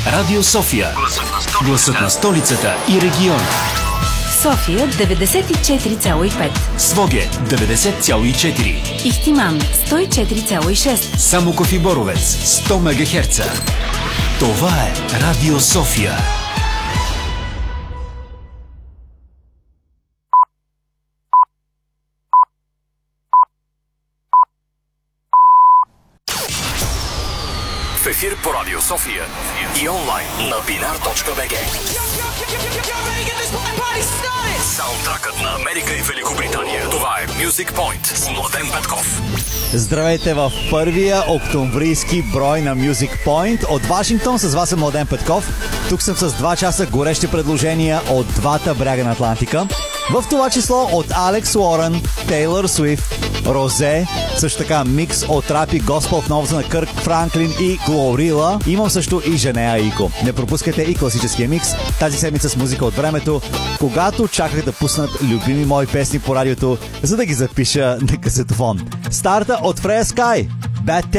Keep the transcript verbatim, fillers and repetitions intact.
Радио София. Гласът на столицата и региона. София деветдесет и четири цяло и пет. Своге деветдесет цяло и четири. Ихтиман сто и четири цяло и шест. Самоков и Боровец сто мегахерца. Това е Радио София. В ефир по Радио София и онлайн на Binar точка би джи. Саундтракът на Америка и Великобритания. Това е Music Point с Младен Петков. Здравейте в първия октомврийски брой на Music Point. От Вашингтон с вас е Младен Петков. Тук съм с два часа горещи предложения от двата бряга на Атлантика. В това число от Алекс Уорън, Тейлър Суифт, Розе, също така микс от рап и госпел в новата на Кърк Франклин и Глорила. Имам също и Женея Ико. Не пропускайте и класическия микс тази седмица с музика от времето, когато чаках да пуснат любими мои песни по радиото, за да ги запиша на касетофон. Старта от Freya Sky, Bad